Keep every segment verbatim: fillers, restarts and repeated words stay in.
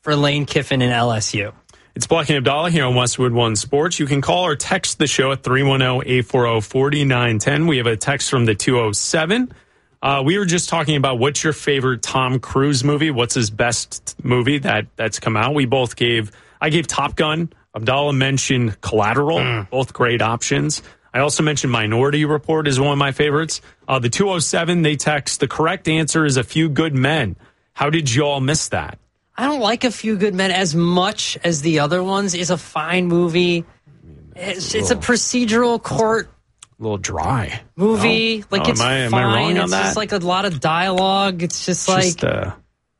for Lane Kiffin and L S U. It's Black and Abdallah here on Westwood One Sports. You can call or text the show at three one zero, eight four zero, four nine one zero. We have a text from the two oh seven. Uh, we were just talking about what's your favorite Tom Cruise movie? What's his best movie that, that's come out? We both gave, I gave Top Gun. Abdallah mentioned Collateral, mm. both great options. I also mentioned Minority Report is one of my favorites. Uh, the two oh seven, they text, the correct answer is A Few Good Men. How did you all miss that? I don't like A Few Good Men as much as the other ones. It's a fine movie. It's, a, it's a procedural court a little dry movie. No? Like oh, it's am I, am fine. I wrong on it's that? just like a lot of dialogue. It's just like just, uh,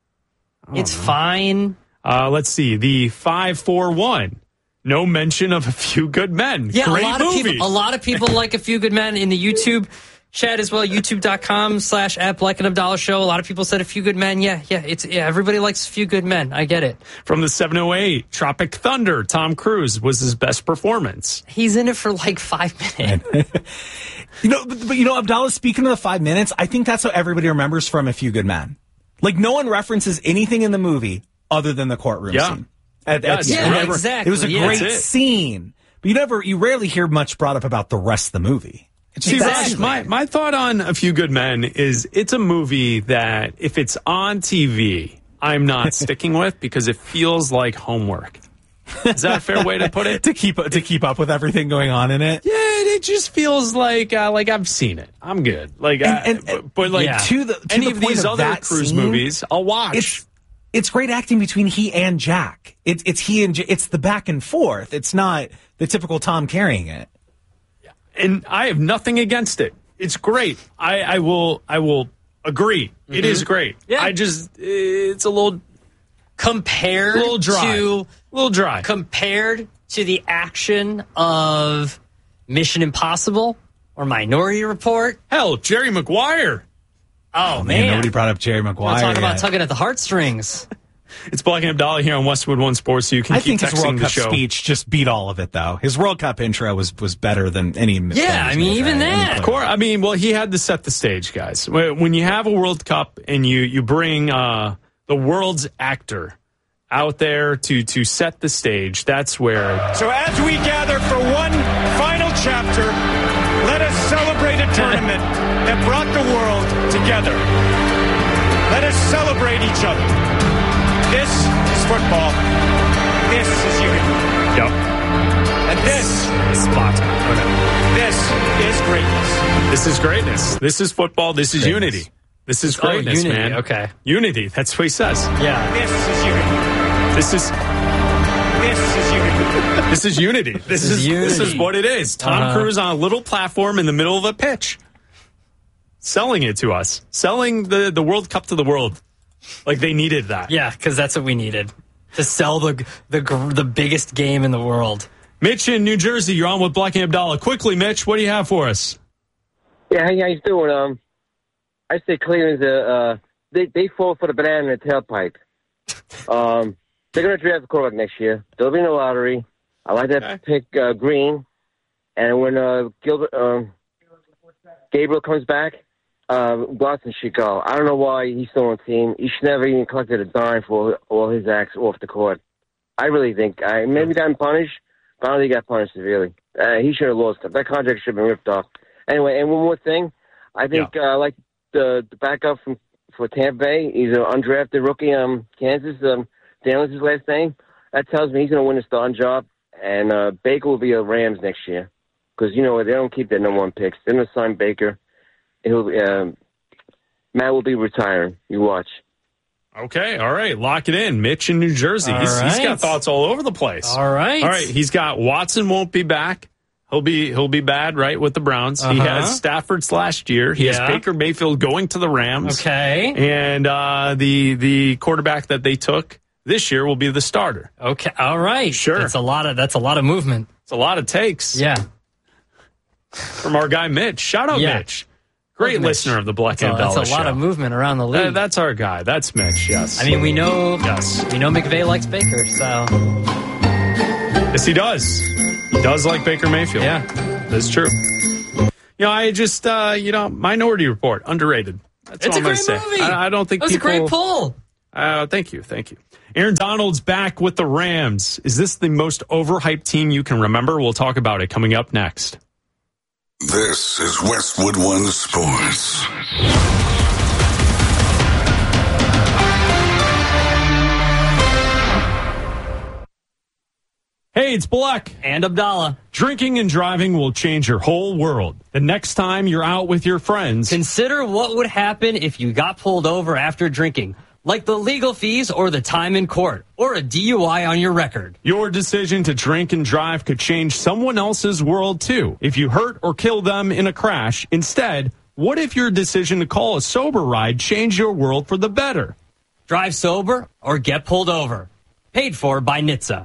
it's know. fine. Uh, let's see. The five four one. No mention of A Few Good Men. Yeah, Great a lot movie. of people. A lot of people like A Few Good Men in the YouTube chat as well. YouTube.com slash at Black and Abdallah Show. A lot of people said A Few Good Men. Yeah, yeah. It's yeah. Everybody likes A Few Good Men. I get it. From the seven oh eight, Tropic Thunder. Tom Cruise was his best performance. He's in it for like five minutes. you know, but, but you know, Abdallah. Speaking of the five minutes, I think that's what everybody remembers from A Few Good Men. Like no one references anything in the movie other than the courtroom yeah. scene. At, yeah, at, yeah right? exactly. It was a yeah, great scene, but you never, you rarely hear much brought up about the rest of the movie. It's See, exactly. Rush, my, my thought on A Few Good Men is it's a movie that if it's on T V, I'm not sticking with because it feels like homework. Is that a fair way to put it? to keep to keep up with everything going on in it? Yeah, it just feels like uh, like I've seen it. I'm good. Like, and, uh, and, but, but like yeah. to the to any the of point these of other that Cruise scene, movies, I'll watch. It's, it's great acting between he and Jack. It's it's he and J- it's the back and forth. It's not the typical Tom carrying it. And I have nothing against it. It's great. I, I will I will agree. Mm-hmm. It is great. Yeah. I just it's a little compared a little dry. to a little dry compared to the action of Mission Impossible or Minority Report. Hell, Jerry Maguire. Oh, oh man. man, nobody brought up Jerry Maguire. Talk about yet. tugging at the heartstrings. It's Black and Abdallah here on Westwood One Sports, so you can I keep think his texting World the Cup show. speech just beat all of it, though. His World Cup intro was was better than any. Yeah, I mean, even that. Of course, I mean, well, he had to set the stage, guys. When you have a World Cup and you you bring uh, the world's actor out there to to set the stage, that's where. So as we gather for one final chapter, let us celebrate a tournament that brought the world together. Let us celebrate each other. This is football. This is unity. Yep. And this spot. Okay. This is greatness. This is greatness. This is football. This is Greatness. unity. This is Oh, greatness, unity, man. okay. Unity. That's what he says. Yeah. This is unity. This is This is unity. this is unity. This, This is is this is unity. what it is. Tom Uh-huh. Cruise on a little platform in the middle of a pitch, selling it to us, selling the the World Cup to the world. Like they needed that. Yeah, because that's what we needed to sell the the the biggest game in the world. Mitch in New Jersey, you're on with Black and Abdallah. Quickly, Mitch, what do you have for us? Yeah, how you guys doing? Um, I say Cleveland's a uh, they they fall for the banana in the tailpipe. Um, they're gonna draft the quarterback next year. They'll be in the lottery. I like that Okay. pick, uh, Green, and when uh, Gilbert um, Gabriel comes back, uh, Watson should go. I don't know why he's still on the team. He should never even collected a dime for all his acts off the court. I really think I maybe got punished, but I don't think he got punished severely. Uh, he should have lost. That contract should have been ripped off. Anyway, and one more thing, I think uh, I like the the backup from for Tampa Bay. He's an undrafted rookie. Um, Kansas. Um, Daniels' his last name. That tells me he's going to win the starting job, and uh, Baker will be a Rams next year because you know they don't keep their number one picks. They're going to sign Baker. He'll um, Matt will be retiring. You watch. Okay, all right, lock it in. Mitch in New Jersey. All He's, he's right. got thoughts all over the place. All right. All right, he's got Watson won't be back. He'll be he'll be bad, right, with the Browns. He Uh-huh. has Stafford's last year. He Yeah. has Baker Mayfield going to the Rams. Okay. And uh, the the quarterback that they took this year will be the starter. Okay. All right. Sure. That's a lot of that's a lot of movement. It's a lot of takes Yeah. from our guy Mitch. Shout out Yeah. Mitch. Great Love Mitch. listener of the Black So and Abdallah that's a lot show. of movement around the league. Uh, that's our guy. That's Mitch, yes. I mean, we know Yes. we know McVay likes Baker, so Yes, he does. He does like Baker Mayfield. yeah. That's true. You know, I just, uh, you know, Minority Report, underrated. That's It's all a I'm gonna great say. movie. I, I don't think That was people. a great pull. Uh, thank you. Thank you. Aaron Donald's back with the Rams. Is this the most overhyped team you can remember? We'll talk about it coming up next. This is Westwood One Sports. Hey, it's Black. And Abdallah. Drinking and driving will change your whole world. The next time you're out with your friends, consider what would happen if you got pulled over after drinking, like the legal fees or the time in court, or a D U I on your record. Your decision to drink and drive could change someone else's world, too. If you hurt or kill them in a crash, instead, what if your decision to call a sober ride changed your world for the better? Drive sober or get pulled over. Paid for by N H T S A.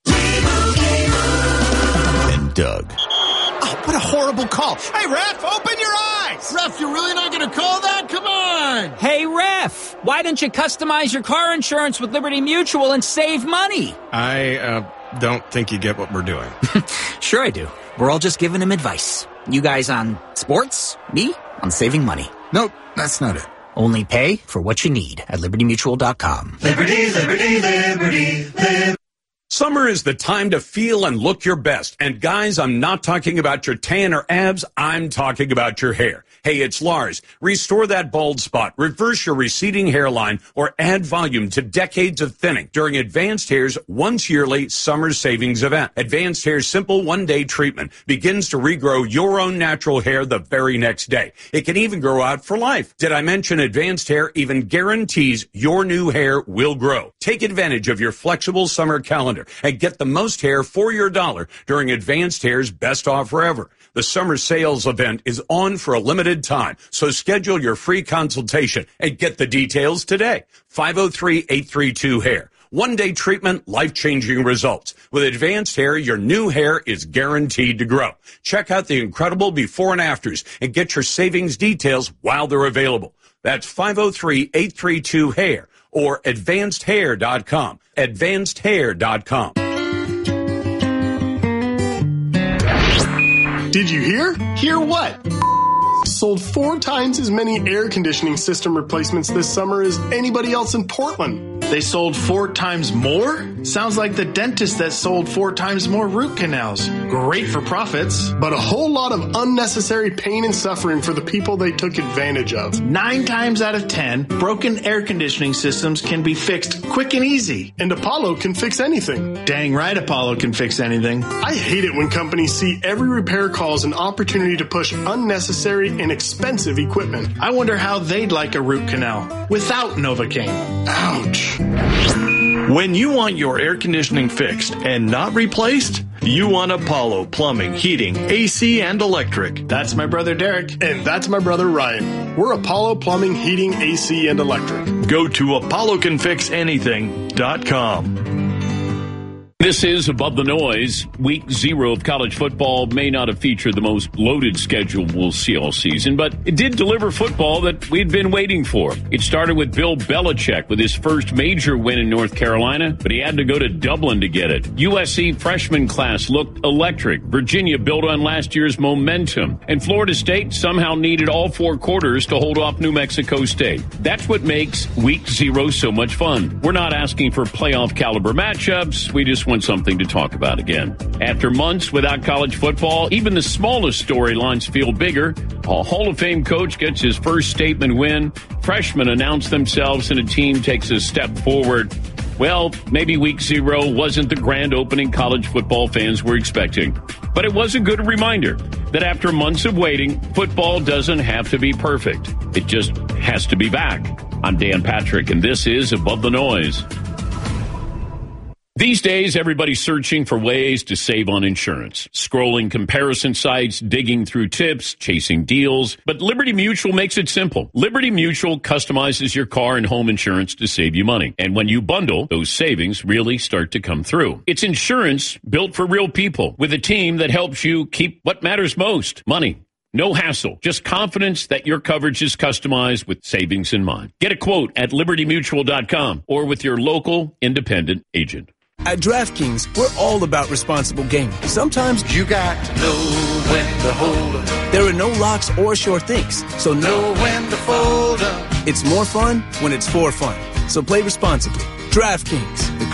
And Doug. Oh, what a horrible call. Hey, ref, open your eyes. Ref, you're really not going to call that? Come on. Hey, ref, why don't you customize your car insurance with Liberty Mutual and save money? I uh, don't think you get what we're doing. Sure I do. We're all just giving him advice. You guys on sports, me on saving money. Nope, that's not it. Only pay for what you need at liberty mutual dot com. Liberty, liberty, liberty, liberty. Summer is the time to feel and look your best. And guys, I'm not talking about your tan or abs. I'm talking about your hair. Hey, it's Lars. Restore that bald spot, reverse your receding hairline, or add volume to decades of thinning during Advanced Hair's once yearly summer savings event. Advanced Hair's simple one-day treatment begins to regrow your own natural hair the very next day. It can even grow out for life. Did I mention Advanced Hair even guarantees your new hair will grow? Take advantage of your flexible summer calendar and get the most hair for your dollar during Advanced Hair's best offer ever. The summer sales event is on for a limited time, so schedule your free consultation and get the details today. five oh three, eight three two, hair. One-day treatment, life-changing results. With Advanced Hair, your new hair is guaranteed to grow. Check out the incredible before and afters and get your savings details while they're available. That's five oh three, eight three two, hair or advanced hair dot com. advanced hair dot com. Did you hear? Hear what? Sold four times as many air conditioning system replacements this summer as anybody else in Portland. They sold four times more? Sounds like the dentist that sold four times more root canals. Great for profits. But a whole lot of unnecessary pain and suffering for the people they took advantage of. Nine times out of ten, broken air conditioning systems can be fixed quick and easy. And Apollo can fix anything. Dang right Apollo can fix anything. I hate it when companies see every repair call as an opportunity to push unnecessary and expensive equipment. I wonder how they'd like a root canal without Novocaine. Ouch. When you want your air conditioning fixed and not replaced, you want Apollo Plumbing, Heating, A C, and Electric. That's my brother Derek. And that's my brother Ryan. We're Apollo Plumbing, Heating, A C, and Electric. Go to apollo can fix anything dot com. This is Above the Noise. Week zero of college football may not have featured the most loaded schedule we'll see all season, but it did deliver football that we'd been waiting for. It started with Bill Belichick with his first major win in North Carolina, but he had to go to Dublin to get it. U S C freshman class looked electric. Virginia built on last year's momentum. And Florida State somehow needed all four quarters to hold off New Mexico State. That's what makes week zero so much fun. We're not asking for playoff caliber matchups. We just want something to talk about again. After months without college football, even the smallest storylines feel bigger. A Hall of Fame coach gets his first statement win. Freshmen announce themselves and a team takes a step forward. Well, maybe week zero wasn't the grand opening college football fans were expecting. But it was a good reminder that after months of waiting, football doesn't have to be perfect. It just has to be back. I'm Dan Patrick, and this is Above the Noise. These days, everybody's searching for ways to save on insurance. Scrolling comparison sites, digging through tips, chasing deals. But Liberty Mutual makes it simple. Liberty Mutual customizes your car and home insurance to save you money. And when you bundle, those savings really start to come through. It's insurance built for real people with a team that helps you keep what matters most, money. No hassle, just confidence that your coverage is customized with savings in mind. Get a quote at liberty mutual dot com or with your local independent agent. At DraftKings, we're all about responsible gaming. Sometimes you got to know when to hold up. There are no locks or sure things, so know when to fold up. It's more fun when it's for fun. So play responsibly. DraftKings, the